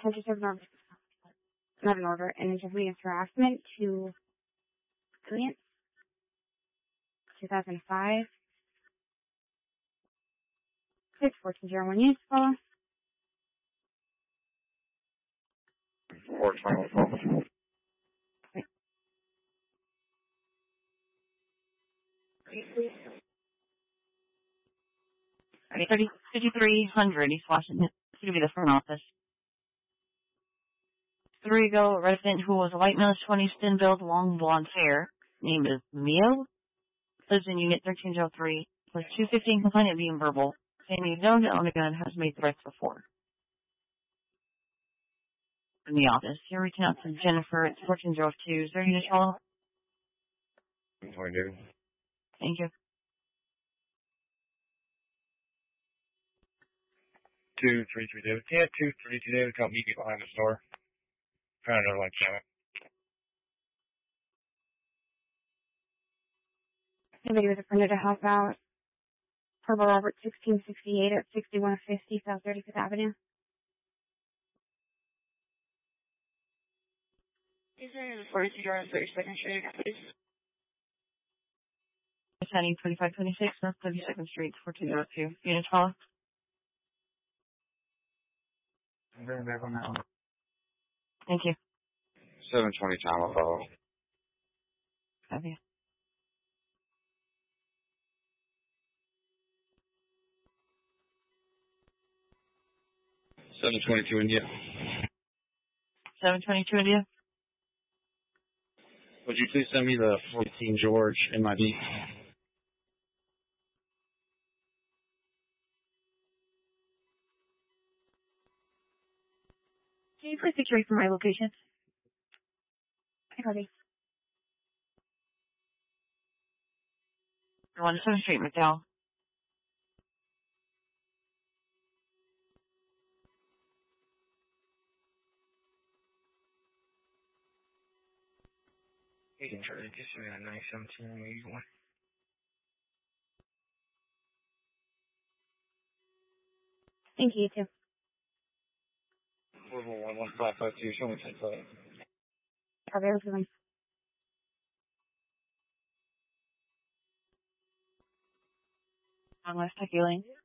subject of not an order, an indefinite harassment to clients, 2005, 61401 useful. 421. Ready, 5300 East Washington. It's going to be the front office. 3-year-old resident who was a white male, 20, thin-built, long blonde hair. Name is Mio. Lives in Unit 1303. Was 215 complaint of being verbal. Saying he's known to own a gun, has made threats before. In the office. You're reaching out to Jennifer at 1402. Is there any follow-up? I do. Thank you. 233 David. Yeah, 232 David. Come meet me behind the store. Found another like that. Somebody was appointed to help out. Herbal Robert 1668 at 6150 South 35th Avenue. Is there the 42 on 32nd Street, please? Heading 2526 North 32nd Street, 1402. Unit follow. I'm going back on that one. Thank you. 720 time I'll follow. Have you? $722 India. 722 India. Would you please send me the 14 George in my beat? Can you please picture for my location? I copy. 107 Street, McDowell. You can try to get me a 917 maybe one. Thank you, too. 4111552. Show me 10 5. Copy, everything. On West Tucky Lane.